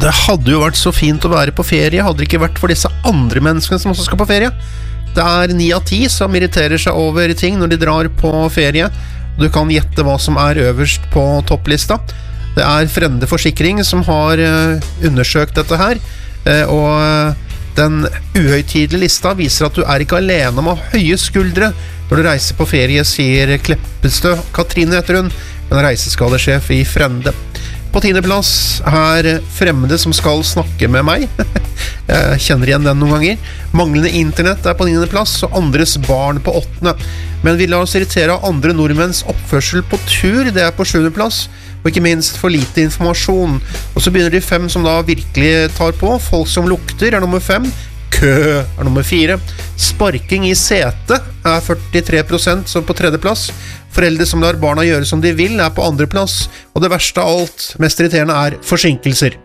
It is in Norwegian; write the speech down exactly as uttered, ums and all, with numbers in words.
Det hadde jo vært så fint å være på ferie, hadde det ikke vært for disse andre menneskene som også skal på ferie. Det er ni av ti som irriterer seg over ting når de drar på ferie. Du kan gjette hva som er øverst på topplista. Det er Frende Forsikring som har undersøkt dette her, og den uhøytidelige lista viser at du er ikke alene om å ha høye skuldre når du reiser på ferie, sier Kleppestø Katrine heter hun, en reiseskadesjef i Frende. På tiende plass er fremmede som skal snakke med meg. Jeg kjenner igjen den noen ganger. Manglende internett er på niende plass, og andres barn på åttende. Men vi lar oss irritere av andre nordmenns oppførsel på tur, det er på sjuende plass, og ikke minst for lite informasjon. Og så begynner de fem som da virkelig tar på. Folk som lukter er nummer fem. Kø er nummer fire. Sparking i sete er førtitre prosent som på tredje plass. Foreldre som lar barna gjøre som de vil er på andre plass. Og det verste av alt, mest irriterende, er forsinkelser.